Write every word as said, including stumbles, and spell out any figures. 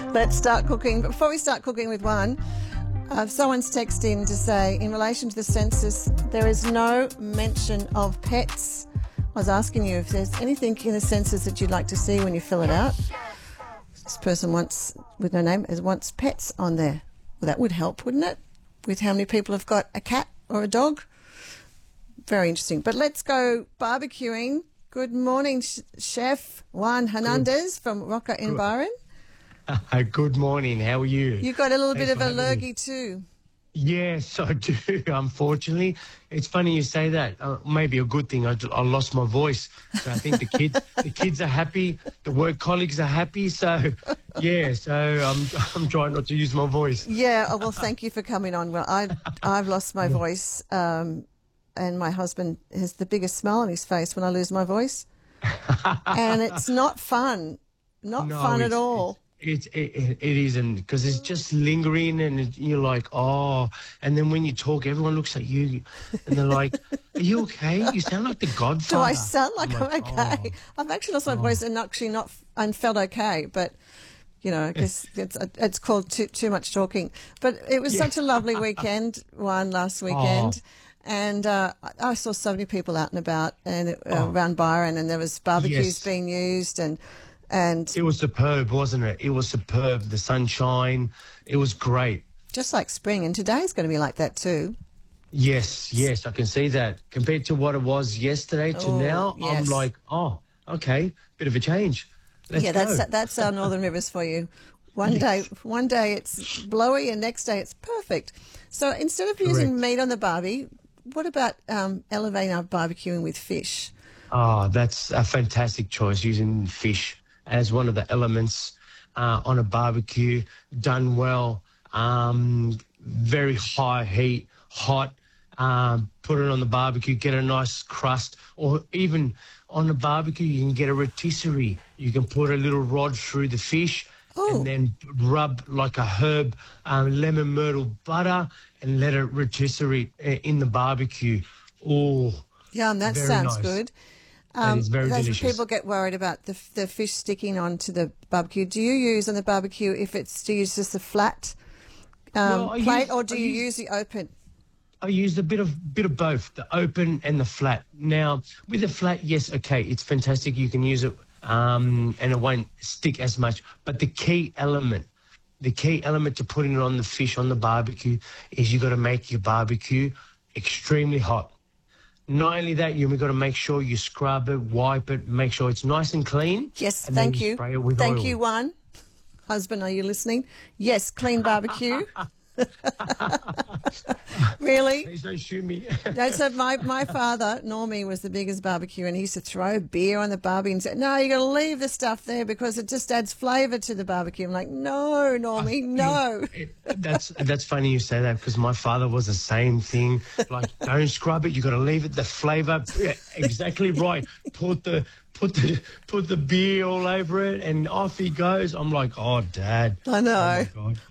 Let's start cooking. But before we start cooking with one, uh, someone's texted in to say, in relation to the census, there is no mention of pets. I was asking you if there's anything in the census that you'd like to see when you fill it out. This person wants, with no name, is wants pets on there. Well, that would help, wouldn't it? With how many people have got a cat or a dog? Very interesting. But let's go barbecuing. Good morning, sh- Chef Juan Hernandez from Roca in Good. Byron. Uh, good morning. How are you? You got a little Thanks bit of for having me. allergy too. Yes, I do. Unfortunately, it's funny you say that. Uh, maybe a good thing. I, I lost my voice, so I think the kids, the kids are happy. The work colleagues are happy. So, yeah. So I'm, I'm trying not to use my voice. Yeah. Oh, well, thank you for coming on. Well, I, I've lost my voice, um, and my husband has the biggest smile on his face when I lose my voice, and it's not fun. Not No, fun at it's- all. It's it, it, it isn't, because it's just lingering, and it, you're like, oh. And then when you talk, everyone looks at you, and they're like, "Are you okay? You sound like the Godfather." Do I sound like I'm, I'm like, okay? I've actually lost my voice and actually not and felt okay, but you know, because it's it's called too too much talking. But it was Yeah. such a lovely weekend, one last weekend. And uh, I I saw so many people out and about and uh, Oh. around Byron, and there was barbecues Yes. being used, and and It was superb, wasn't it? It was superb. The sunshine. It was great. just like spring. And today's going to be like that too. Yes, yes, I can see that. Compared to what it was yesterday to Oh, now, yes. I'm like, oh, okay, bit of a change. Let's yeah, go. that's that's our Northern Rivers for you. One day, one day it's blowy, and next day it's perfect. So instead of using Correct. meat on the barbie, what about um, elevating our barbecuing with fish? Oh, that's a fantastic choice, using fish as one of the elements uh, on a barbecue, done well, um, very high heat, hot, um, put it on the barbecue, get a nice crust, or even on the barbecue you can get a rotisserie. You can put a little rod through the fish Oh. and then rub like a herb, um, lemon myrtle butter, and let it rotisserie uh, in the barbecue. Oh, Yeah, and that Very sounds nice. good. That is very those delicious. People get worried about the the fish sticking onto the barbecue. Do you use on the barbecue if it's do you use just the flat um, Well, I plate, use- or do I you use- use the open? I used a bit of bit of both, the open and the flat. Now, with the flat, yes, okay, it's fantastic. You can use it, um, and it won't stick as much. But the key element, the key element to putting it on the fish on the barbecue is you got to make your barbecue extremely hot. Not only that, you've got to make sure you scrub it, wipe it, make sure it's nice and clean. Yes, and then thank you. Spray it with Thank oil. you, Juan. Husband, are you listening? Yes, clean barbecue. Really? Please don't shoot me. No, so my, my father, Normie, was the biggest barbecue, and he used to throw beer on the barbie and say, no, you got to leave the stuff there because it just adds flavour to the barbecue. I'm like, no, Normie, no. It- that's that's funny you say that, because my father was the same thing. Like, don't scrub it. You got to leave it. The flavour, yeah, exactly right. Put the put the put the beer all over it, and off he goes. I'm like, oh, Dad. I know. Oh my God.